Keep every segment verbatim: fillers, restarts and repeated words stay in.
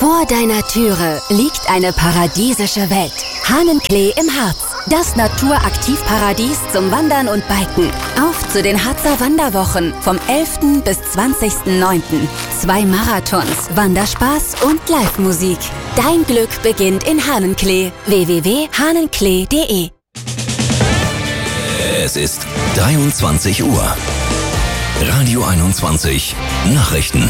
Vor deiner Türe liegt eine paradiesische Welt. Hahnenklee im Harz. Das Naturaktivparadies zum Wandern und Biken. Auf zu den Harzer Wanderwochen vom elften bis zwanzigsten neunten Zwei Marathons, Wanderspaß und Live-Musik. Dein Glück beginnt in Hahnenklee. w w w punkt hahnenklee punkt de Es ist dreiundzwanzig Uhr. Radio einundzwanzig Nachrichten.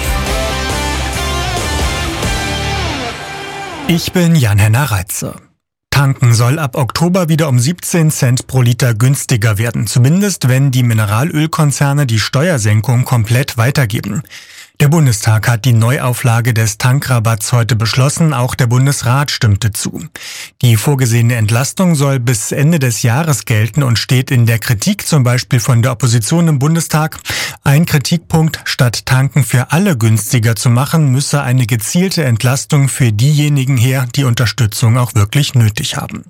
Ich bin Jan-Henner Reitze. Tanken soll ab Oktober wieder um siebzehn Cent pro Liter günstiger werden, zumindest wenn die Mineralölkonzerne die Steuersenkung komplett weitergeben. Der Bundestag hat die Neuauflage des Tankrabatts heute beschlossen, auch der Bundesrat stimmte zu. Die vorgesehene Entlastung soll bis Ende des Jahres gelten und steht in der Kritik zum Beispiel von der Opposition im Bundestag. Ein Kritikpunkt: Statt Tanken für alle günstiger zu machen, müsse eine gezielte Entlastung für diejenigen her, die Unterstützung auch wirklich nötig haben.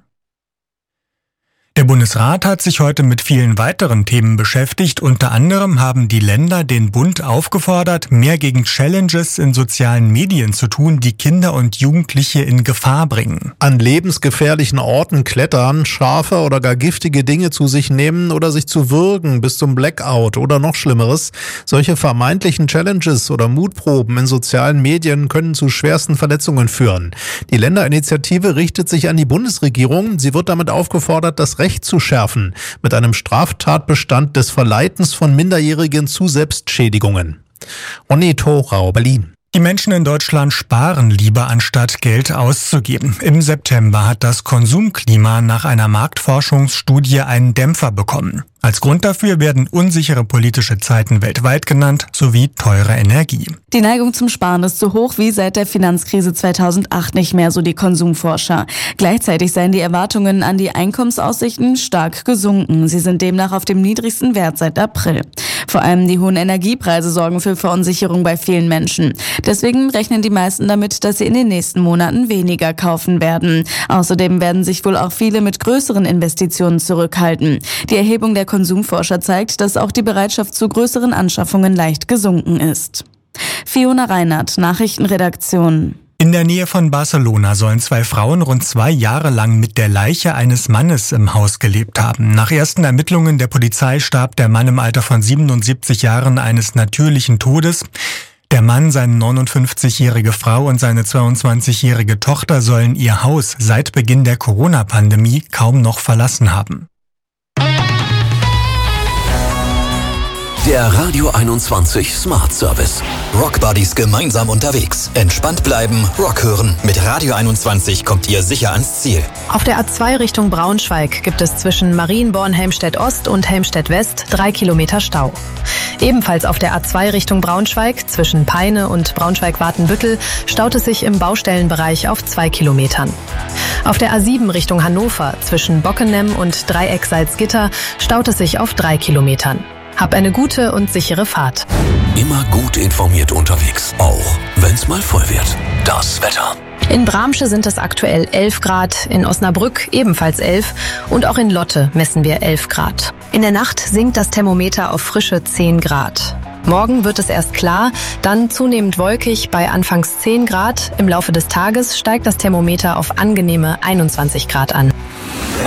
Der Bundesrat hat sich heute mit vielen weiteren Themen beschäftigt. Unter anderem haben die Länder den Bund aufgefordert, mehr gegen Challenges in sozialen Medien zu tun, die Kinder und Jugendliche in Gefahr bringen. An lebensgefährlichen Orten klettern, scharfe oder gar giftige Dinge zu sich nehmen oder sich zu würgen bis zum Blackout oder noch Schlimmeres. Solche vermeintlichen Challenges oder Mutproben in sozialen Medien können zu schwersten Verletzungen führen. Die Länderinitiative richtet sich an die Bundesregierung. Sie wird damit aufgefordert, das Recht zu schärfen, mit einem Straftatbestand des Verleitens von Minderjährigen zu Selbstschädigungen. Onni Thorau, Berlin. Die Menschen in Deutschland sparen lieber, anstatt Geld auszugeben. Im September hat das Konsumklima nach einer Marktforschungsstudie einen Dämpfer bekommen. Als Grund dafür werden unsichere politische Zeiten weltweit genannt, sowie teure Energie. Die Neigung zum Sparen ist so hoch wie seit der Finanzkrise zweitausendacht nicht mehr, so die Konsumforscher. Gleichzeitig seien die Erwartungen an die Einkommensaussichten stark gesunken. Sie sind demnach auf dem niedrigsten Wert seit April. Vor allem die hohen Energiepreise sorgen für Verunsicherung bei vielen Menschen. Deswegen rechnen die meisten damit, dass sie in den nächsten Monaten weniger kaufen werden. Außerdem werden sich wohl auch viele mit größeren Investitionen zurückhalten. Die Erhebung der Konsumforscher zeigt, dass auch die Bereitschaft zu größeren Anschaffungen leicht gesunken ist. Fiona Reinhardt, Nachrichtenredaktion. In der Nähe von Barcelona sollen zwei Frauen rund zwei Jahre lang mit der Leiche eines Mannes im Haus gelebt haben. Nach ersten Ermittlungen der Polizei starb der Mann im Alter von siebenundsiebzig Jahren eines natürlichen Todes. Der Mann, seine neunundfünfzigjährige Frau und seine zweiundzwanzigjährige Tochter sollen ihr Haus seit Beginn der Corona-Pandemie kaum noch verlassen haben. Der Radio einundzwanzig Smart Service. Rock Buddies gemeinsam unterwegs. Entspannt bleiben, Rock hören. Mit Radio einundzwanzig kommt ihr sicher ans Ziel. Auf der A zwei Richtung Braunschweig gibt es zwischen Marienborn-Helmstedt-Ost und Helmstedt-West drei Kilometer Stau. Ebenfalls auf der A zwei Richtung Braunschweig zwischen Peine und Braunschweig-Watenbüttel staut es sich im Baustellenbereich auf zwei Kilometern. Auf der A sieben Richtung Hannover zwischen Bockenem und Dreieck Salzgitter staut es sich auf drei Kilometern. Hab eine gute und sichere Fahrt. Immer gut informiert unterwegs, auch wenn's mal voll wird. Das Wetter. In Bramsche sind es aktuell elf Grad, in Osnabrück ebenfalls elf und auch in Lotte messen wir elf Grad. In der Nacht sinkt das Thermometer auf frische zehn Grad. Morgen wird es erst klar, dann zunehmend wolkig bei anfangs zehn Grad. Im Laufe des Tages steigt das Thermometer auf angenehme einundzwanzig Grad an.